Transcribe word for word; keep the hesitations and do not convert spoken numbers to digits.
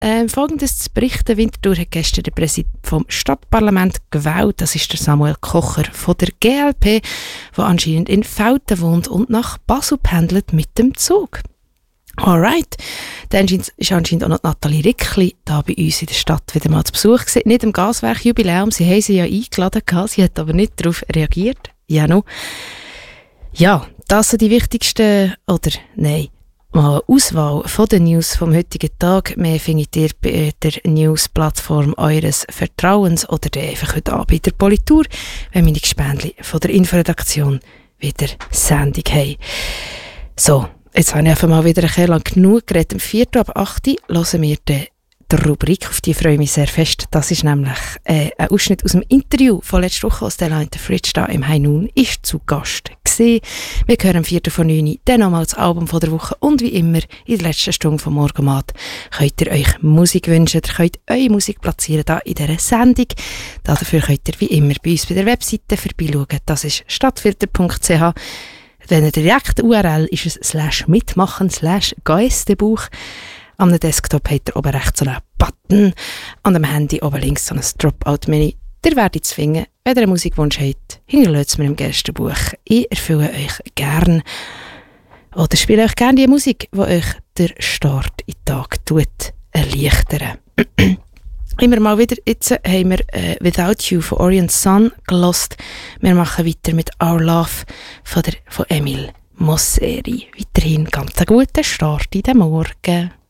Ähm, Folgendes zu berichten: Winterthur hat gestern den Präsidenten vom Stadtparlament gewählt. Das ist der Samuel Kocher von der G L P, der anscheinend in Velten wohnt und nach Basel pendelt mit dem Zug. Alright. Dann ist anscheinend auch noch Nathalie Rickli da bei uns in der Stadt wieder mal zu Besuch gewesen. Nicht im Gaswerk-Jubiläum. Sie haben sie ja eingeladen gehabt. Sie hat aber nicht darauf reagiert. Ja, no. Ja, das sind die wichtigsten, oder nein, mal eine Auswahl von den News vom heutigen Tag. Mehr findet ihr bei der News-Plattform eures Vertrauens oder einfach heute Abend bei der Politur, wenn meine Gespendli von der Inforedaktion wieder Sendung haben. So. Jetzt habe ich einfach mal wieder ein bisschen lang genug geredet. Am vierten ab acht hören wir die, die Rubrik, auf die freue ich mich sehr fest. Das ist nämlich äh, ein Ausschnitt aus dem Interview von letzter Woche, als Stella in der Fridge da im High Noon ist zu Gast gewesen. Wir hören am vierten von neun dann nochmal das Album von der Woche und wie immer in der letzten Stunde vom Morgenmat könnt ihr euch Musik wünschen, ihr könnt eure Musik platzieren da in dieser Sendung. Dafür könnt ihr wie immer bei uns bei der Webseite vorbeischauen. Das ist stadtfilter punkt c h. Wenn ihr direkt U R L ist es slash mitmachen slash Geistebuch. Am Desktop habt ihr oben rechts so einen Button, an dem Handy oben links so ein Dropout-Menü. Ihr werdet es finden, wenn ihr einen Musikwunsch habt. Hinterlasst es mir im Geistebuch. Ich erfülle euch gern oder spiele euch gerne die Musik, die euch der Start in den Tag tut, erleichtern. Immer mal wieder, jetzt haben wir äh, Without You von Orient Sun gelost. Wir machen weiter mit Our Love von, der, von Emil Mosseri. Weiterhin ganz einen guten Start in den Morgen.